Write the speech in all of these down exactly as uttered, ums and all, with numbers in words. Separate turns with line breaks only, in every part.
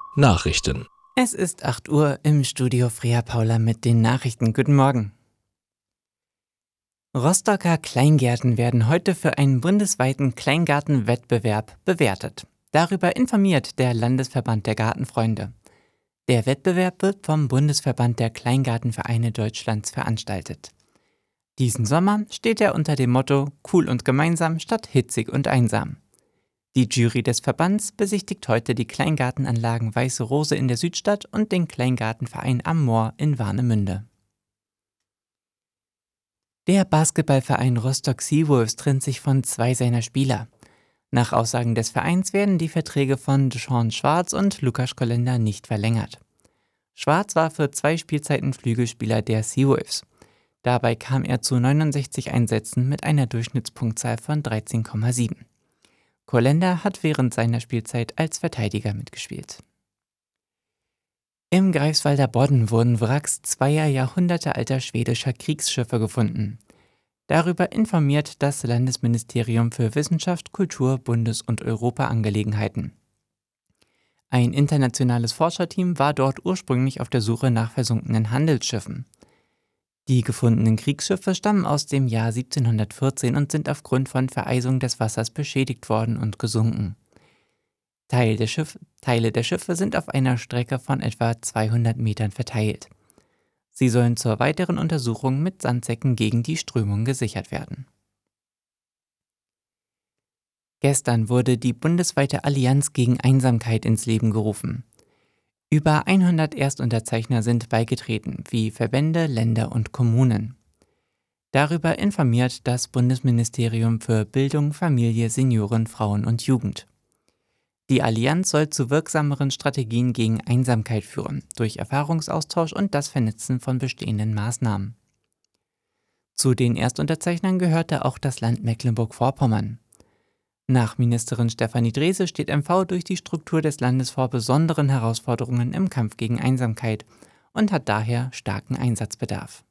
Nachrichten.
Es ist acht Uhr, im Studio Freya Paula mit den Nachrichten. Guten Morgen. Rostocker Kleingärten werden heute für einen bundesweiten Kleingartenwettbewerb bewertet. Darüber informiert der Landesverband der Gartenfreunde. Der Wettbewerb wird vom Bundesverband der Kleingartenvereine Deutschlands veranstaltet. Diesen Sommer steht er unter dem Motto Cool und gemeinsam statt hitzig und einsam. Die Jury des Verbands besichtigt heute die Kleingartenanlagen Weiße Rose in der Südstadt und den Kleingartenverein am Moor in Warnemünde. Der Basketballverein Rostock Seawolves trennt sich von zwei seiner Spieler. Nach Aussagen des Vereins werden die Verträge von Sean Schwarz und Lukas Kolender nicht verlängert. Schwarz war für zwei Spielzeiten Flügelspieler der Seawolves. Dabei kam er zu neunundsechzig Einsätzen mit einer Durchschnittspunktzahl von dreizehn Komma sieben. Kolender hat während seiner Spielzeit als Verteidiger mitgespielt. Im Greifswalder Bodden wurden Wracks zweier jahrhundertealter schwedischer Kriegsschiffe gefunden. Darüber informiert das Landesministerium für Wissenschaft, Kultur, Bundes- und Europaangelegenheiten. Ein internationales Forscherteam war dort ursprünglich auf der Suche nach versunkenen Handelsschiffen. Die gefundenen Kriegsschiffe stammen aus dem Jahr siebzehnhundertvierzehn und sind aufgrund von Vereisung des Wassers beschädigt worden und gesunken. Teil der Schiff, Teile der Schiffe sind auf einer Strecke von etwa zweihundert Metern verteilt. Sie sollen zur weiteren Untersuchung mit Sandsäcken gegen die Strömung gesichert werden. Gestern wurde die bundesweite Allianz gegen Einsamkeit ins Leben gerufen. Über hundert Erstunterzeichner sind beigetreten, wie Verbände, Länder und Kommunen. Darüber informiert das Bundesministerium für Bildung, Familie, Senioren, Frauen und Jugend. Die Allianz soll zu wirksameren Strategien gegen Einsamkeit führen, durch Erfahrungsaustausch und das Vernetzen von bestehenden Maßnahmen. Zu den Erstunterzeichnern gehörte auch das Land Mecklenburg-Vorpommern. Nach Ministerin Stefanie Drese steht M V durch die Struktur des Landes vor besonderen Herausforderungen im Kampf gegen Einsamkeit und hat daher starken Einsatzbedarf.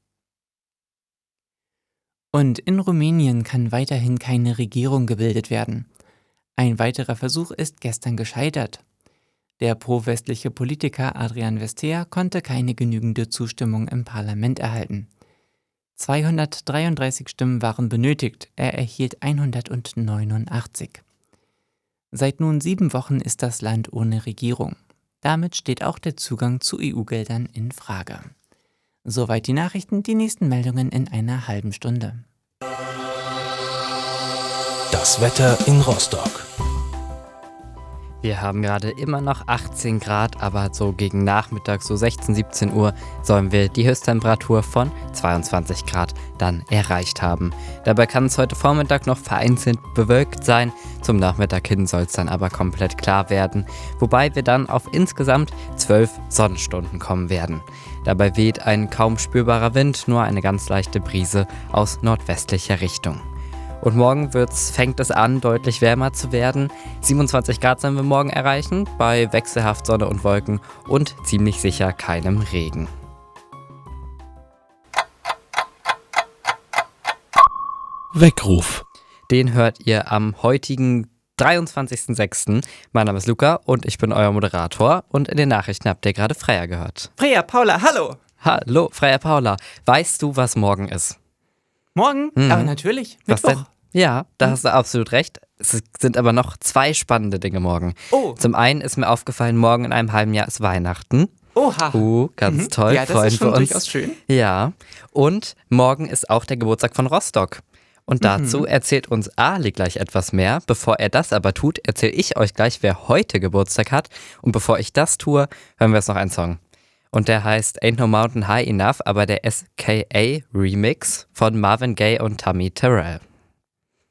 Und in Rumänien kann weiterhin keine Regierung gebildet werden. Ein weiterer Versuch ist gestern gescheitert. Der pro-westliche Politiker Adrian Vestea konnte keine genügende Zustimmung im Parlament erhalten. zweihundertdreiunddreißig Stimmen waren benötigt, er erhielt hundertneunundachtzig. Seit nun sieben Wochen ist das Land ohne Regierung. Damit steht auch der Zugang zu E U-Geldern in Frage. Soweit die Nachrichten, die nächsten Meldungen in einer halben Stunde.
Das Wetter in Rostock.
Wir haben gerade immer noch achtzehn Grad, aber so gegen Nachmittag, so sechzehn, siebzehn Uhr, sollen wir die Höchsttemperatur von zweiundzwanzig Grad dann erreicht haben. Dabei kann es heute Vormittag noch vereinzelt bewölkt sein, zum Nachmittag hin soll es dann aber komplett klar werden, wobei wir dann auf insgesamt zwölf Sonnenstunden kommen werden. Dabei weht ein kaum spürbarer Wind, nur eine ganz leichte Brise aus nordwestlicher Richtung. Und morgen wird's, fängt es an, deutlich wärmer zu werden. siebenundzwanzig Grad sollen wir morgen erreichen, bei wechselhaft Sonne und Wolken und ziemlich sicher keinem Regen.
Weckruf.
Den hört ihr am heutigen dreiundzwanzigsten sechsten Mein Name ist Luca und ich bin euer Moderator und in den Nachrichten habt ihr gerade Freya gehört.
Freya Paula, hallo!
Hallo, Freya Paula. Weißt du, was morgen ist?
Morgen?
Mhm.
Aber natürlich,
Was
Mittwoch.
denn? Ja, da
Mhm.
hast du absolut recht. Es sind aber noch zwei spannende Dinge morgen.
Oh,
Zum einen ist mir aufgefallen, morgen in einem halben Jahr ist Weihnachten.
oha.
Uh, ganz
Mhm.
toll,
Ja, das
freuen
ist schon
wir uns.
durchaus schön.
Ja, und morgen ist auch der Geburtstag von Rostock. Und dazu
Mhm.
erzählt uns Ali gleich etwas mehr. Bevor er das aber tut, erzähle ich euch gleich, wer heute Geburtstag hat. Und bevor ich das tue, hören wir jetzt noch einen Song. Und der heißt Ain't No Mountain High Enough, aber der S K A Remix von Marvin Gaye und Tammy Terrell.